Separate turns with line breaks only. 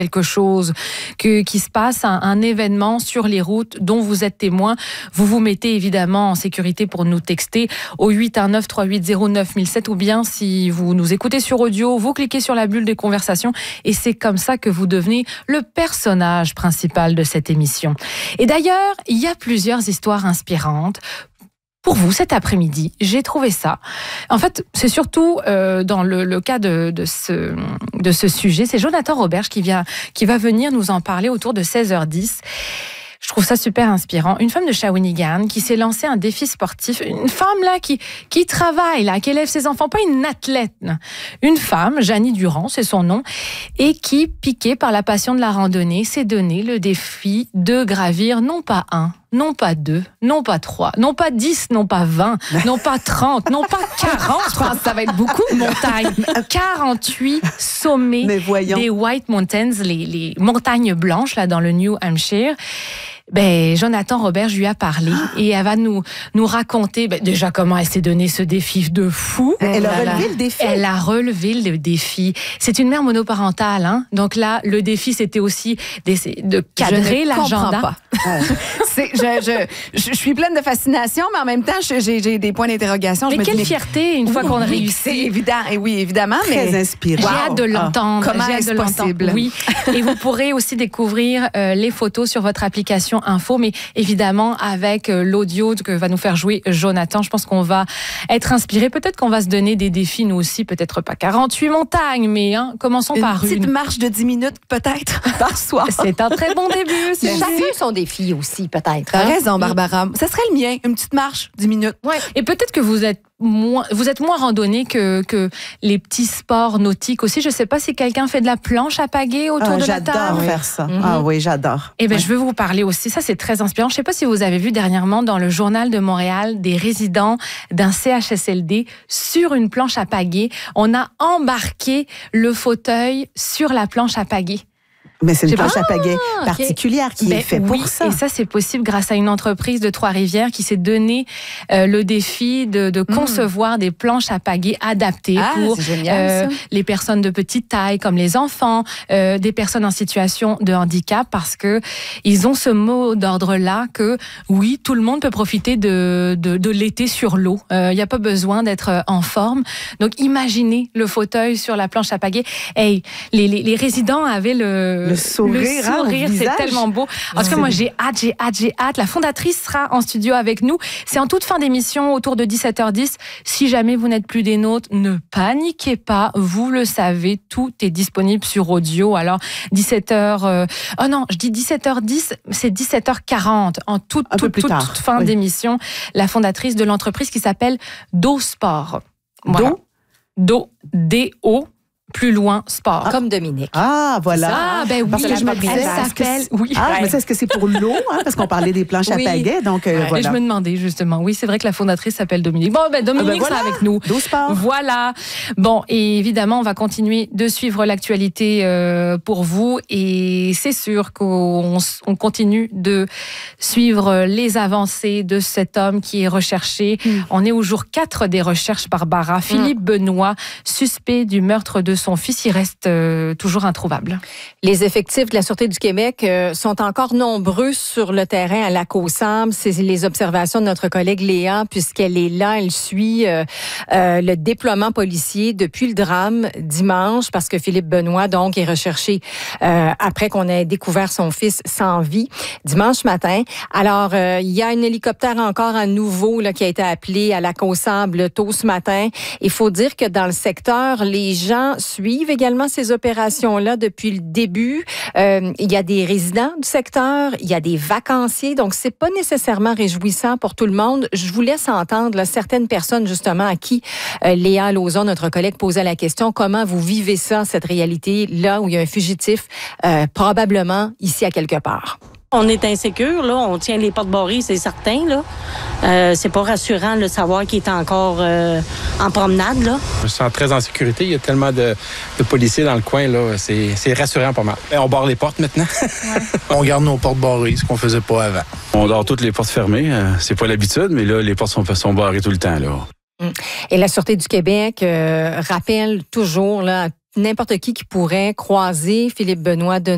quelque chose qui se passe, un événement sur les routes dont vous êtes témoin, vous vous mettez évidemment en sécurité pour nous texter au 819-380-9007 ou bien si vous nous écoutez sur audio, vous cliquez sur la bulle des conversations et c'est comme ça que vous devenez le personnage principal de cette émission. Et d'ailleurs, il y a plusieurs histoires inspirantes pour vous cet après-midi. J'ai trouvé ça. En fait, c'est surtout dans le cas de ce sujet, c'est Jonathan Roberge qui va venir nous en parler autour de 16h10. Je trouve ça super inspirant. Une femme de Shawinigan qui s'est lancée un défi sportif. Une femme là qui travaille, là, qui élève ses enfants, pas une athlète. Une femme, Janie Durand, c'est son nom, et qui, piquée par la passion de la randonnée, s'est donné le défi de gravir non pas 1, non pas 2, non pas 3, non pas 10, non pas 20, non pas 30, non pas 40, je pense que ça va être beaucoup de montagnes. 48 sommets des White Mountains, les montagnes blanches là dans le New Hampshire. Jonathan Roberge lui a parlé et elle va nous raconter déjà comment elle s'est donné ce défi de fou.
Elle a relevé le défi.
Elle a relevé le défi. C'est une mère monoparentale, hein. Donc là, le défi, c'était aussi de cadrer l'agenda.
Je suis pleine de fascination, mais en même temps, j'ai des points d'interrogation.
Mais quelle fierté une fois qu'on a réussi.
C'est évident. Et oui, évidemment.
Très inspirant.
J'ai hâte de l'entendre.
Comment est-ce possible?
Oui. Et vous pourrez aussi découvrir les photos sur votre application Info, mais évidemment avec l'audio que va nous faire jouer Jonathan. Je pense qu'on va être inspiré. Peut-être qu'on va se donner des défis, nous aussi. Peut-être pas 48 montagnes, mais commençons par
une petite marche de 10 minutes, peut-être, par soir.
C'est un très bon début.
Chacun son défi aussi, peut-être.
T'as raison, Barbara. Ça serait le mien, une petite marche, 10 minutes.
Ouais. Et peut-être que vous êtes moins randonnée que les petits sports nautiques aussi. Je sais pas si quelqu'un fait de la planche à pagaie autour de la table.
J'adore faire ça. Ah oui, j'adore.
Et je veux vous parler aussi. Ça, c'est très inspirant. Je sais pas si vous avez vu dernièrement dans le Journal de Montréal des résidents d'un CHSLD sur une planche à pagaie. On a embarqué le fauteuil sur la planche à pagaie.
Mais c'est une planche à pagaie particulière qui est faite pour ça.
Et ça, c'est possible grâce à une entreprise de Trois-Rivières qui s'est donné le défi de concevoir des planches à pagaie adaptées pour les personnes de petite taille, comme les enfants, des personnes en situation de handicap, parce que ils ont ce mot d'ordre-là que, oui, tout le monde peut profiter de l'été sur l'eau. Il n'y a pas besoin d'être en forme. Donc, imaginez le fauteuil sur la planche à pagaie. Hey, les résidents avaient le sourire, c'est tellement beau. En tout cas, moi, j'ai hâte. La fondatrice sera en studio avec nous. C'est en toute fin d'émission, autour de 17h10. Si jamais vous n'êtes plus des nôtres, ne paniquez pas. Vous le savez, tout est disponible sur audio. Alors, 17h... Oh non, je dis 17h10, c'est 17h40. En toute fin d'émission, la fondatrice de l'entreprise qui s'appelle Do Sport. Voilà. D-O. Plus loin, sport.
Comme Dominique.
Ah, voilà.
Ah, oui.
Parce que je me disais,
elle s'appelle... Oui.
mais est-ce que c'est pour l'eau? Parce qu'on parlait des planches à pagaie, donc voilà.
Et je me demandais, justement. Oui, c'est vrai que la fondatrice s'appelle Dominique. Bon, Dominique sera avec nous.
Do Sport.
Voilà. Bon, et évidemment, on va continuer de suivre l'actualité pour vous. Et c'est sûr qu'on continue de suivre les avancées de cet homme qui est recherché. On est au jour 4 des recherches, Barbara. Philippe Benoît, suspect du meurtre de son fils, il reste toujours introuvable.
Les effectifs de la Sûreté du Québec sont encore nombreux sur le terrain à Lac-aux-Sables. C'est les observations de notre collègue Léa, puisqu'elle est là, elle suit le déploiement policier depuis le drame dimanche, parce que Philippe Benoît, donc, est recherché après qu'on ait découvert son fils sans vie, dimanche matin. Alors, il y a un hélicoptère encore à nouveau là, qui a été appelé à Lac-aux-Sables tôt ce matin. Il faut dire que dans le secteur, les gens suivent également ces opérations-là depuis le début. Il y a des résidents du secteur, il y a des vacanciers, donc c'est pas nécessairement réjouissant pour tout le monde. Je vous laisse entendre là, certaines personnes justement à qui Léa Lauzon, notre collègue, posait la question, comment vous vivez ça, cette réalité-là où il y a un fugitif probablement ici à quelque part?
On est insécure, là. On tient les portes barrées, c'est certain, là. C'est pas rassurant de savoir qu'il est encore en promenade, là.
Je me sens très en sécurité. Il y a tellement de policiers dans le coin, là. C'est rassurant pas mal. On barre les portes maintenant.
On garde nos portes barrées, ce qu'on faisait pas avant.
On dort toutes les portes fermées. C'est pas l'habitude, mais là, les portes sont barrées tout le temps, là.
Et la Sûreté du Québec rappelle toujours, là, n'importe qui pourrait croiser Philippe Benoît de